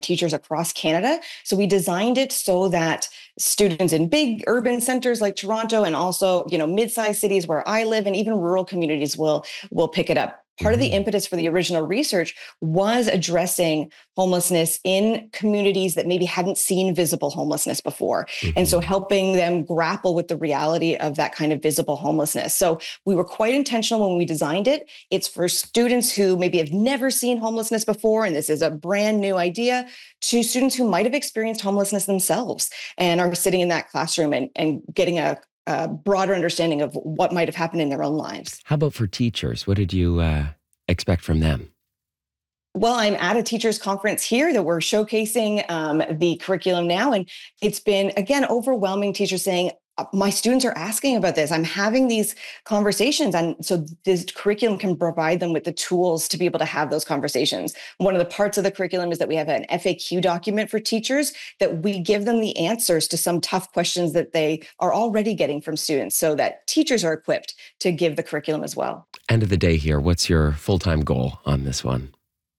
teachers across Canada. So we designed it so that students in big urban centers like Toronto, and also, mid-sized cities where I live, and even rural communities will pick it up. Part of the impetus for the original research was addressing homelessness in communities that maybe hadn't seen visible homelessness before. And so helping them grapple with the reality of that kind of visible homelessness. So we were quite intentional when we designed it. It's for students who maybe have never seen homelessness before, and this is a brand new idea, to students who might have experienced homelessness themselves and are sitting in that classroom and getting a broader understanding of what might have happened in their own lives. How about for teachers? What did you expect from them? Well, I'm at a teachers conference here that we're showcasing the curriculum now. And it's been, again, overwhelming. Teachers saying, my students are asking about this. I'm having these conversations. And so this curriculum can provide them with the tools to be able to have those conversations. One of the parts of the curriculum is that we have an FAQ document for teachers that we give them the answers to some tough questions that they are already getting from students, so that teachers are equipped to give the curriculum as well. End of the day here, what's your full-time goal on this one?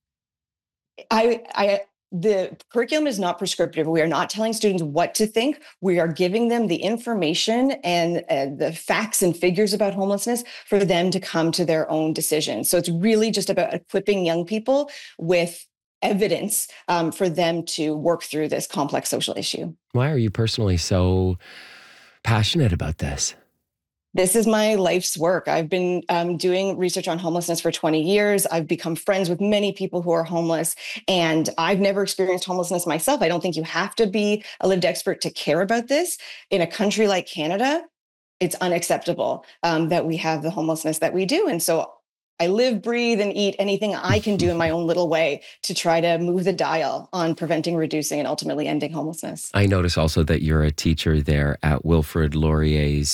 The curriculum is not prescriptive. We are not telling students what to think. We are giving them the information and the facts and figures about homelessness for them to come to their own decisions. So it's really just about equipping young people with evidence for them to work through this complex social issue. Why are you personally so passionate about this? This is my life's work. I've been doing research on homelessness for 20 years. I've become friends with many people who are homeless, and I've never experienced homelessness myself. I don't think you have to be a lived expert to care about this. In a country like Canada, it's unacceptable that we have the homelessness that we do. And so I live, breathe, and eat anything I can do in my own little way to try to move the dial on preventing, reducing, and ultimately ending homelessness. I notice also that you're a teacher there at Wilfrid Laurier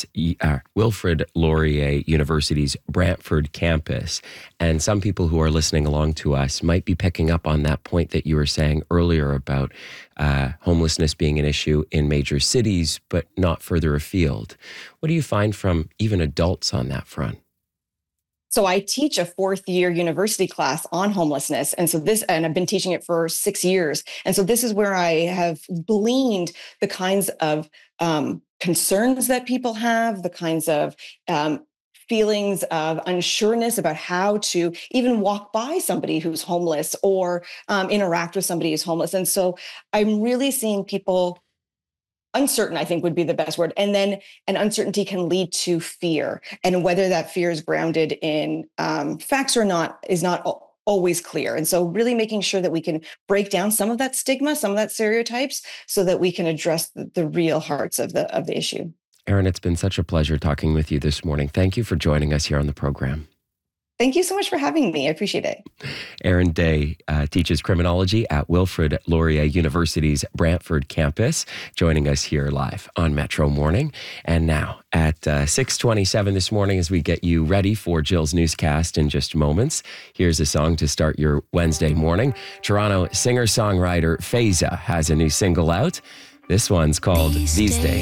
University's Brantford campus. And some people who are listening along to us might be picking up on that point that you were saying earlier about homelessness being an issue in major cities, but not further afield. What do you find from even adults on that front? So I teach a fourth-year university class on homelessness. And I've been teaching it for 6 years. And so this is where I have gleaned the kinds of concerns that people have, the kinds of feelings of unsureness about how to even walk by somebody who's homeless or interact with somebody who's homeless. And so I'm really seeing people uncertain, I think would be the best word. And then an uncertainty can lead to fear. And whether that fear is grounded in facts or not is not always clear. And so really making sure that we can break down some of that stigma, some of that stereotypes, so that we can address the real hearts of the issue. Erin, it's been such a pleasure talking with you this morning. Thank you for joining us here on the program. Thank you so much for having me. I appreciate it. Erin Day teaches criminology at Wilfrid Laurier University's Brantford campus, joining us here live on Metro Morning. And now at 6:27 this morning, as we get you ready for Jill's newscast in just moments, here's a song to start your Wednesday morning. Toronto singer-songwriter Faiza has a new single out. This one's called These Days.